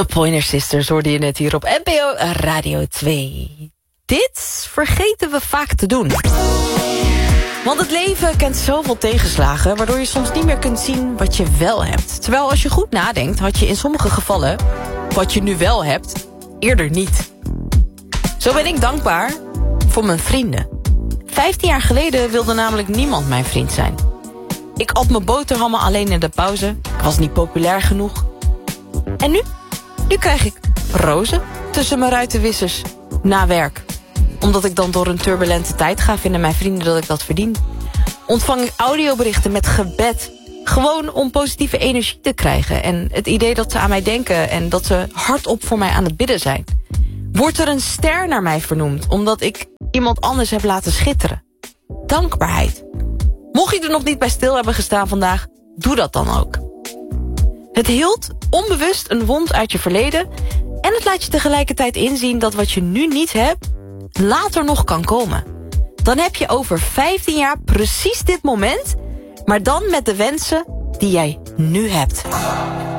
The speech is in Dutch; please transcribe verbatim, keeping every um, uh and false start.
De Pointer Sisters hoorde je net hier op N P O Radio twee. Dit vergeten we vaak te doen. Want het leven kent zoveel tegenslagen, waardoor je soms niet meer kunt zien wat je wel hebt. Terwijl als je goed nadenkt, had je in sommige gevallen wat je nu wel hebt, eerder niet. Zo ben ik dankbaar voor mijn vrienden. Vijftien jaar geleden wilde namelijk niemand mijn vriend zijn. Ik at mijn boterhammen alleen in de pauze. Ik was niet populair genoeg. En nu? Nu krijg ik rozen tussen mijn ruitenwissers na werk. Omdat ik dan door een turbulente tijd ga, vinden mijn vrienden dat ik dat verdien. Ontvang ik audioberichten met gebed. Gewoon om positieve energie te krijgen. En het idee dat ze aan mij denken en dat ze hardop voor mij aan het bidden zijn. Wordt er een ster naar mij vernoemd, omdat ik iemand anders heb laten schitteren. Dankbaarheid. Mocht je er nog niet bij stil hebben gestaan vandaag, doe dat dan ook. Het hield onbewust een wond uit je verleden en het laat je tegelijkertijd inzien dat wat je nu niet hebt, later nog kan komen. Dan heb je over vijftien jaar precies dit moment, maar dan met de wensen die jij nu hebt.